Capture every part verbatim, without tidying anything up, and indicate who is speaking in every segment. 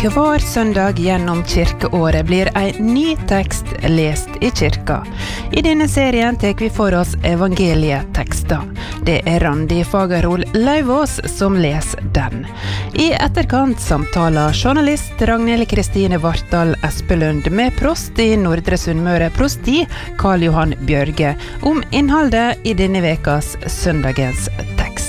Speaker 1: Hver søndag gjennom kirkeåret blir en ny tekst lest i kirka. I denne serien tek vi for oss evangelietekster. Det er Randi Fagerhol Lauvås som leser den. I etterkant samtaler journalist Ragnhild Kristine Vartdal Espelund med prost i Nordre Sunnmøre prosti, Karl Johan Bjørge, om innholdet i denne vekas søndagens tekst.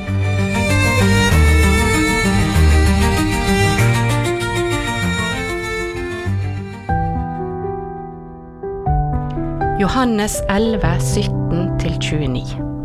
Speaker 2: Johannes elleve, sytten til tjueni.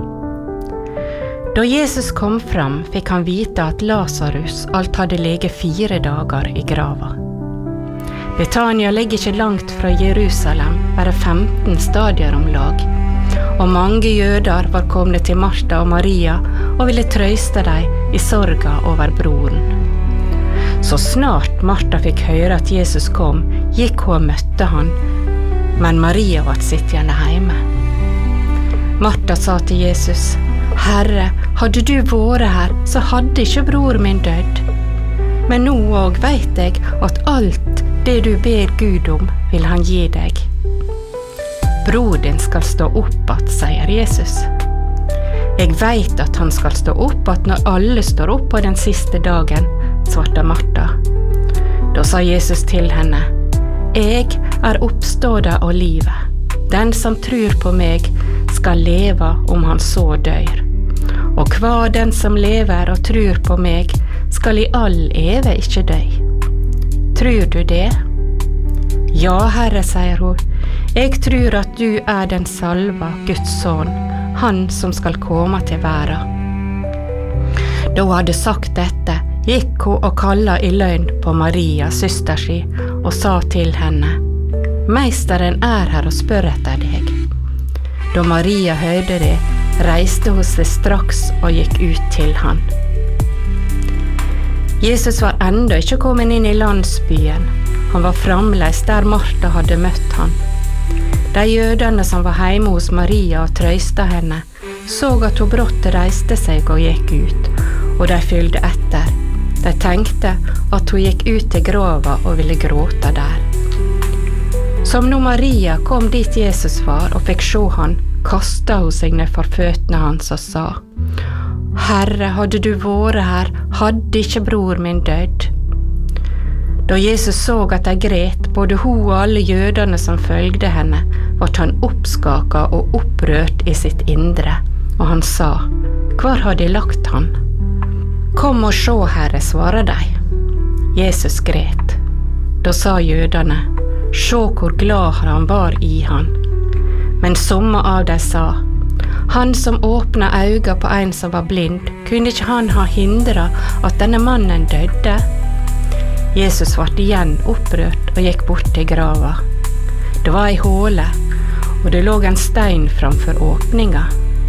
Speaker 2: Da Jesus kom fram, fikk han vite at Lazarus alt hadde ligget fire dager i grava. Betania ligger ikke langt fra Jerusalem, bare femten stadier om lag, og mange jøder var kommet til Martha og Maria og ville trøste dem i sorga over broren. Så snart Martha fikk høre at Jesus kom, gikk hun og møtte han, men Maria var sittende hjemme. Martha sa til Jesus, «Herre, hadde du vært her, så hadde ikke bror min dødd. Men nå og vet jeg at alt det du ber Gud om, vil han gi deg. Bror din skal stå opp at, sier Jesus. Jeg vet at han skal stå opp at når alle står opp på den siste dagen, svarte Martha. Da sa Jesus til henne, «Jeg er oppståda og livet. Den som tror på meg skal leve om han så dør. Og hva den som lever og tror på meg skal i all eve ikke dø. Tror du det?» «Ja, Herre», sier hun. «Jeg tror at du er den salva, Guds son, han som skal komme til verden.» Da hun hadde sagt dette, gikk hun og kallet i løgn på Maria, søster si, og sa til henne, «Meisteren er her og spør etter deg.» Da Maria hørte det, reiste hun seg straks og gikk ut til han. Jesus var enda ikke kommet inn i landsbyen. Han var fremleis der Martha hadde møtt han. De jødene som var hjemme hos Maria og trøste henne, så at hun brått reiste seg og gikk ut, og de fyllde etter. De tenkte at hun gikk ut til grava og ville gråte der. Som når Maria kom dit Jesus var og fikk se han, kastet hun seg ned for føttene hans og sa, «Herre, hadde du vært her, hadde ikke bror min dødd.» Da Jesus så at de gret, både hun og alle jødene som følgde henne, var han oppskaket og opprørt i sitt indre, og han sa, «Hvor har de lagt han?» «Kom og se, Herre», svarer de. Jesus gret. Da sa jødene, «Se hvor glad han var i han.» Men somme av de sa, «Han som åpnet øynene på en som var blind, kunne ikke han ha hindret at denne mannen døde?» Jesus ble igjen opprørt og gikk bort til grava. Det var ei håle, og det lå en stein framfor åpninga.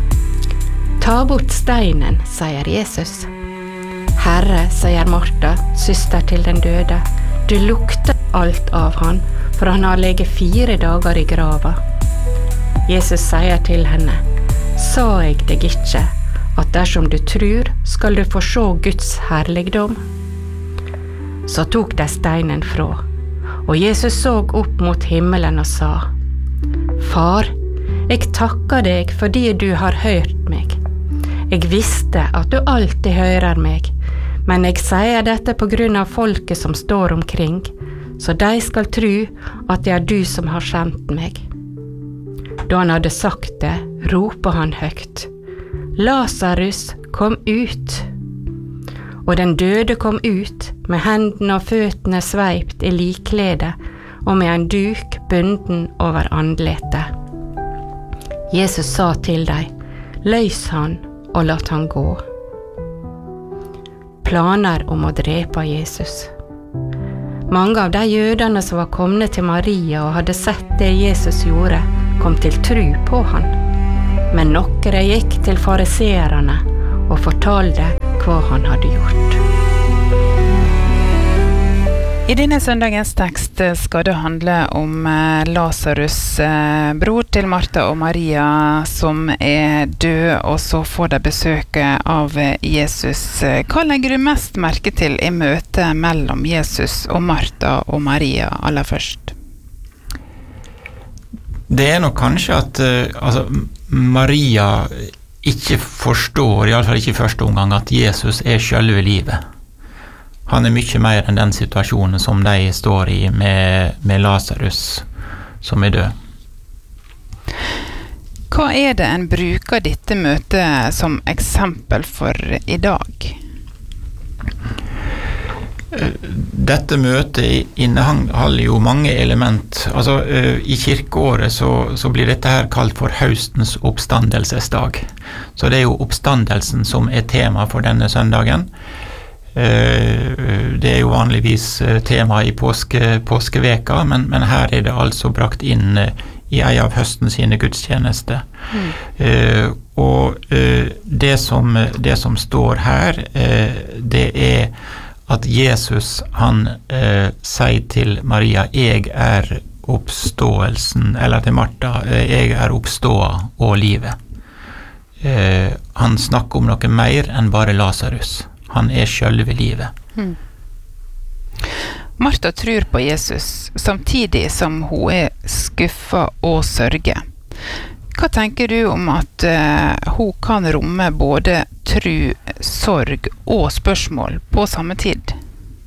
Speaker 2: «Ta bort steinen», sier Jesus. «Herre», sier Martha, søster til den døde, «du lukter alt av han, for han har ligget fire dager i grava.» Jesus sier til henne, «Sa jeg deg ikke, at dersom du tror, skal du få se Guds herligdom?» Så tok de steinen fra, og Jesus så opp mot himmelen og sa, «Far, jeg takker deg fordi du har hørt meg. Jeg visste at du alltid hører meg, men jeg sier dette på grunn av folket som står omkring, så de skal tro at det er du som har sendt meg.» Da han hadde sagt det, ropte han høyt, «Lazarus, kom ut!» Og den døde kom ut, med hendene og føttene sveipt i likkledet, og med en duk bunden over andletet. Jesus sa til dem, «Løs han, og lat han gå.» Planer om å drepe Jesus. Mange av de jødene som var kommet til Maria og hadde sett det Jesus gjorde, kom til tro på han. Men noen gikk til fariseerne og fortalte hva han hadde gjort.
Speaker 1: I denne søndagens tekst skal det handle om Lazarus, bror til Martha og Maria, som er død, og så får de besøke av Jesus. Hva legger du mest merke til i møtet mellom Jesus og Martha og Maria aller først?
Speaker 3: Det er nok kanskje at uh, altså, Maria ikke forstår, i alle fall ikke i første omgang, at Jesus er selve livet. Han er mye mer enn den situasjonen som de står i med, med Lazarus, som er død.
Speaker 1: Hva er det en bruker dette møtet som eksempel for i dag?
Speaker 3: Dette møtet inneholder jo mange element. Altså, i kirkeåret så, så blir dette her kalt for høstens oppstandelsesdag. Så det er jo oppstandelsen som er tema for denne søndagen. Det er jo vanligvis tema i påske, påskeveka, men, men her er det altså brakt inn i en av høsten sine gudstjenester. Mm. Uh, og uh, det, som, det som står her, uh, det er at Jesus, han uh, sier til Maria, jeg er oppståelsen, eller til Martha, uh, jeg er oppståa og livet. Uh, han snakker om noe mer enn bare Lazarus. Han er selve livet. Mm.
Speaker 1: Martha tror på Jesus, samtidig som hun er skuffa og sørge. Hva tenker du om at uh, hun kan romme både tro, sorg og spørsmål på samme tid?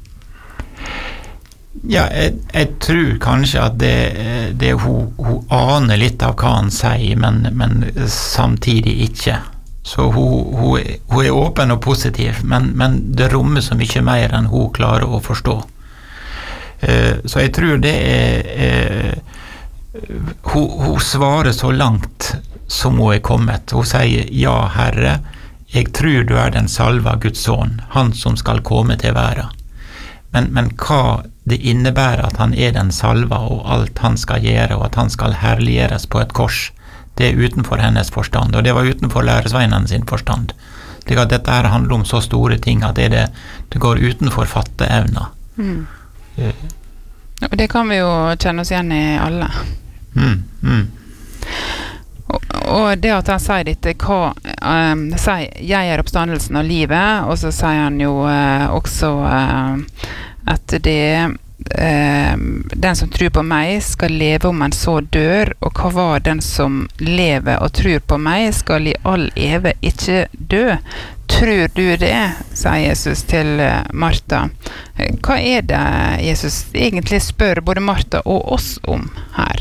Speaker 3: Ja, jeg, jeg tror kanskje at det, det hun, hun aner litt av hva han sier, men, men samtidig ikke. Så hun, hun, hun er åpen og positiv, men, men det rommer så mye mer enn hun klarer å forstå. Uh, så jeg tror det er uh, hun, hun svarer så langt som hun er kommet. Hun sier, ja Herre, jeg tror du er den salva Guds sønn, han som skal komme til verden. Men, men hva det innebærer at han er den salva og alt han skal gjøre, og at han skal herliggjøres på et kors, det er utenfor hennes forstand, og det var utenfor læresveinen sin forstand. Slik at dette her handler om så store ting at det, det går utenfor fatteevner. Mm. Uh.
Speaker 1: Og det kan vi jo kjenne oss igjen i alle.
Speaker 3: Mm, mm.
Speaker 1: Og, og det at han sier dette, hva, um, sier, jeg er oppstandelsen av livet, og så sier han jo uh, også uh, at det den som tror på meg skal leve om han så dør, og hva var den som lever og tror på meg skal i all evig ikke dø. Tror du det, sier Jesus til Martha. Hva er det Jesus egentlig spør både Martha og oss om her?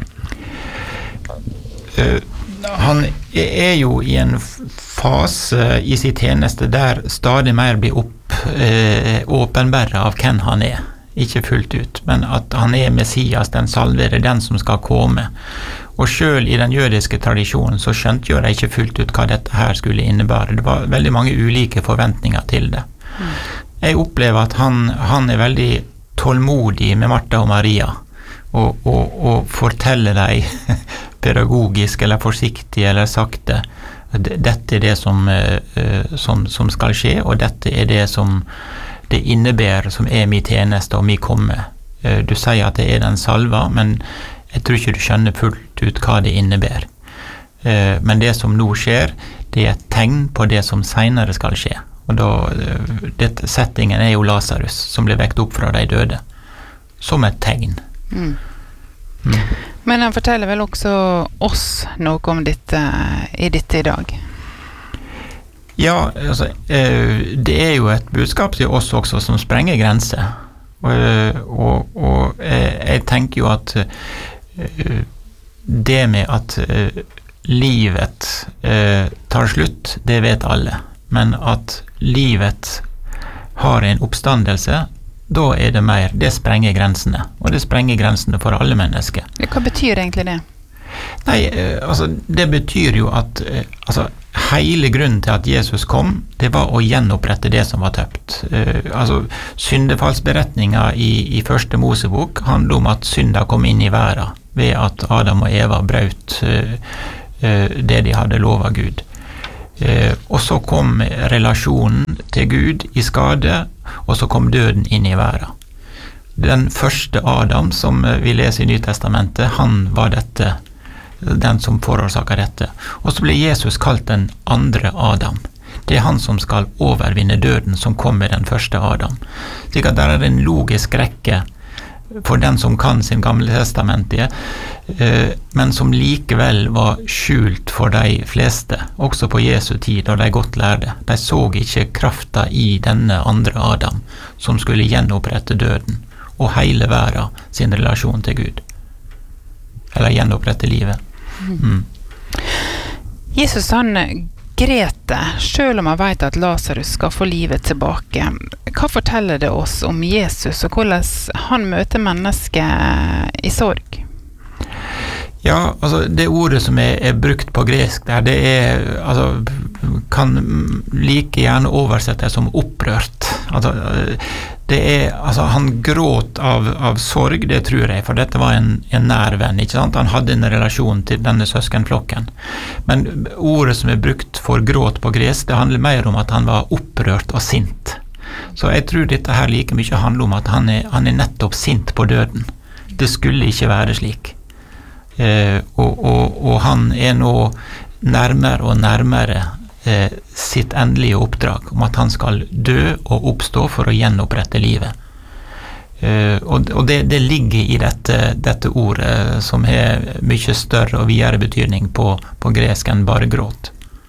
Speaker 3: Uh, han er jo i en fase i sin tjeneste der stadig mer blir opp, uh, åpenbæret av hvem han er. Ikke fullt ut, men at han er Messias, den salvede, den som skal komme. Og selv i den jødiske tradisjonen så skjønte jo de ikke fullt ut hva dette her skulle innebære. Det var veldig mange ulike forventninger til det. Mm. Jeg opplever at han, han er veldig tålmodig med Martha og Maria, og, og, og forteller dem pedagogisk eller forsiktig eller sakte. Dette er det som, som, som skal skje, og dette er det som det innebærer som er min tjeneste og min komme. Du sier at det er den salva, men jeg tror ikke du skjønner fullt ut hva det innebærer. Men det som nå skjer, det er et tegn på det som senere skal skje. Og da, dette, settingen er jo Lazarus, som ble vekt opp fra de døde, som et tegn. Mm.
Speaker 1: Mm. Men han forteller vel også oss noe om dette i dette i dag?
Speaker 3: Ja, altså, det er jo et budskap til oss også som sprenger grenser. Og, og, og jeg tenker jo at det med at livet tar slutt, det vet alle. Men at livet har en oppstandelse, da er det mer, det sprenger grensene. Og det sprenger grensene for alle mennesker.
Speaker 1: Hva betyr egentlig det?
Speaker 3: Nei, altså, det betyr jo at altså, hele grunnen til at Jesus kom, det var å gjenopprette det som var tøpt. Uh, altså, syndefallsberetningen i, i første Mosebok handler om at synda kom inn i verden ved at Adam og Eva brøt uh, uh, det de hadde lovet Gud. Uh, og så kom relasjonen til Gud i skade, og så kom døden inn i verden. den første Adam som vi leser i Nytestamentet, han var dette, den som forårsaket dette. Og så ble Jesus kalt den andre Adam. Det er han som skal overvinne døden, som kom med den første Adam. Slik at der er en logisk rekke for den som kan sin gamle testamentet, men som likevel var skjult for de fleste, også på Jesu tid, da de godt lærde. De så ikke krafta i denne andre Adam, som skulle gjenopprette døden, og hele verden sin relasjon til Gud. Eller gjenopprette livet. Mm.
Speaker 1: Jesus han grete, selv om han vet at Lazarus skal få livet tilbake. Hva forteller det oss om Jesus, og hvordan han møter mennesket i sorg?
Speaker 3: Ja, altså det ordet som er, er brukt på gresk der, det er, altså, kan like gjerne oversettes som opprørt. Altså, det er, altså han gråt av, av sorg, det tror jeg, for dette var en, en nær venn, ikke sant? Han hadde en relasjon til denne søskenflokken. Men ordet som er brukt for gråt på gresk, det handler mer om at han var opprørt og sint. Så jeg tror dette her like mye handler om at han er, han er nettopp sint på døden. Det skulle ikke være slik. Eh, og, og, og han er nå nærmere og nærmere eh, sitt endelige oppdrag om at han skal dø og oppstå for å gjenopprette livet. Eh, og og det, det ligger i dette, dette ordet som har mye større og videre betydning på, på gresk enn bare gråt.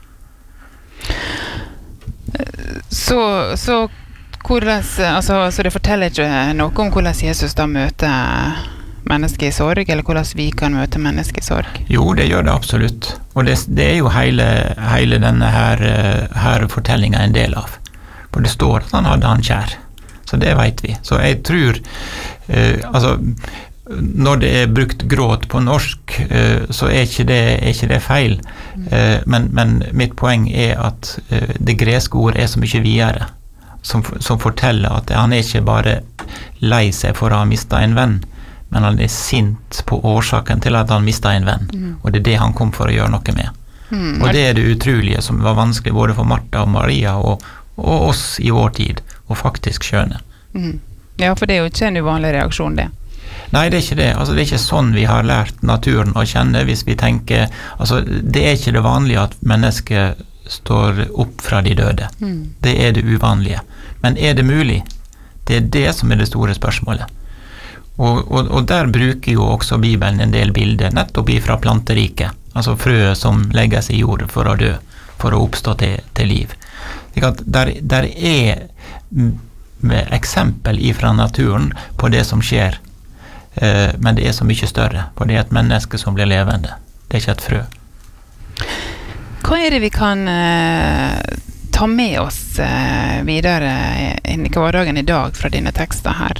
Speaker 1: Så, så, hvordan, altså, så det forteller ikke noe om hvordan Jesus da møter mennesker i sorg, eller hvordan vi kan møte mennesker i sorg?
Speaker 3: Jo, det gjør det absolutt. Og det, det er jo hele, hele denne her, her fortellingen en del av. For det står at han hadde han kjær. Så det vet vi. Så jeg tror, eh, altså, når det er brukt gråt på norsk, eh, så er ikke det, er ikke det feil. Eh, men, men mitt poeng er at eh, det greske ord er så mye videre, som, som forteller at han er ikke bare lei seg for å ha mistet en venn, men han er sint på årsaken til at han mistet en venn. Mm. Og det er det han kom for å gjøre noe med. Mm. Og det er det utrolige som var vanskelig både for Martha og Maria og, og oss i vår tid, og faktisk skjønne.
Speaker 1: Mm. Ja, for det er jo ikke en uvanlig reaksjon, det.
Speaker 3: Nei, det er ikke det. Altså, det er ikke sånn vi har lært naturen å kjenne hvis vi tenker, altså, det er ikke det vanlige at mennesket står opp fra de døde. Mm. Det er det uvanlige. Men er det mulig? Det er det som er det store spørsmålet. Og, og, og der bruker jo også Bibelen en del bilder, nettopp ifra planteriket, altså frøet som legges i jord for å dø, for å oppstå til, til liv. Der, der er eksempel ifra naturen på det som skjer, eh, men det er så mye større, for det er et menneske som blir levende, det er ikke et frø.
Speaker 1: Hva er det vi kan eh, ta med oss eh, videre inn i hverdagen i dag fra dine tekster her?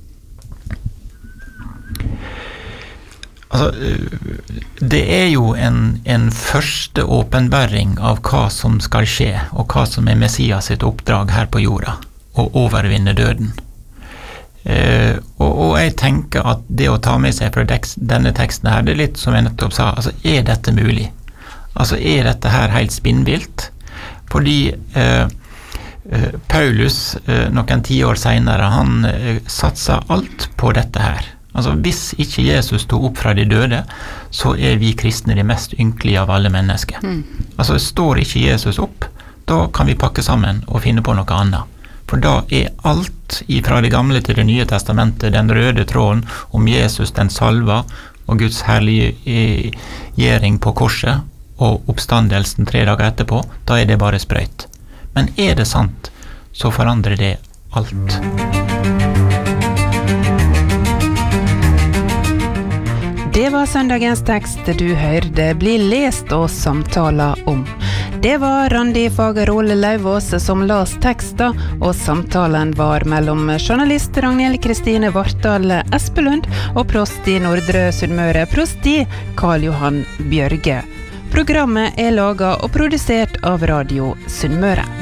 Speaker 3: Altså, det er jo en, en første åpenbæring av hva som skal skje, og hva som er Messias sitt oppdrag her på jorda, å overvinne døden. Eh, og, og jeg tenker at det å ta med seg fra tekst, denne teksten her, det er litt som jeg nettopp sa, altså er dette mulig? Altså er dette her helt spinnvilt? Fordi eh, Paulus, eh, noen tiår senere, han eh, satsa alt på dette her. Altså, hvis ikke Jesus stod opp fra de døde, så er vi kristne de mest ynkelige av alle mennesker. Mm. Altså, står ikke Jesus opp, da kan vi pakke sammen og finne på noe annet. For da er alt fra det gamle til det nye testamentet, den røde tråden om Jesus, den salva, og Guds herlige gjering på korset, og oppstandelsen tre dager etterpå, da er det bare sprøyt. Men er det sant, så forandrer det alt.
Speaker 1: Det var søndagens tekst du hørte bli lest og samtaler om. Det var Randi Fagerol Lauvås som las teksten, og samtalen var mellom journalist Ragnhild Kristine Vartdal Espelund og prost i Nordre Sunnmøre, prosti Karl Johan Bjørge. Programmet er laget og produsert av Radio Sunnmøre.